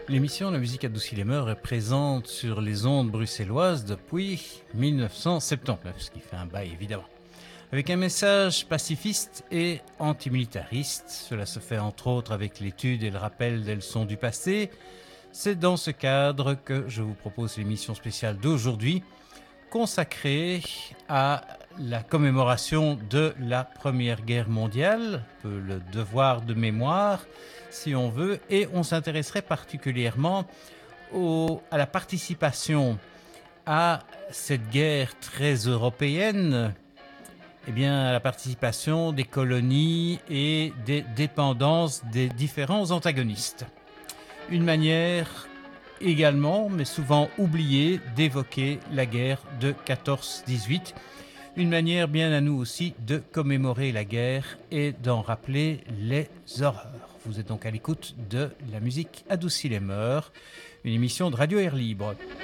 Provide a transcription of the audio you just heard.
L'émission La musique adoucit les mœurs est présente sur les ondes bruxelloises depuis 1979, ce qui fait un bail évidemment. Avec un message pacifiste et antimilitariste, cela se fait entre autres avec l'étude et le rappel des leçons du passé. C'est dans ce cadre que je vous propose l'émission spéciale d'aujourd'hui, consacrée à la commémoration de la Première Guerre mondiale, un peu le devoir de mémoire, si on veut, et on s'intéresserait particulièrement à la participation à cette guerre très européenne, eh bien, à la participation des colonies et des dépendances des différents antagonistes. Une manière également, mais souvent oubliée, d'évoquer la guerre de 14-18. Une manière bien à nous aussi de commémorer la guerre et d'en rappeler les horreurs. Vous êtes donc à l'écoute de La musique adoucit les mœurs, une émission de Radio Air Libre.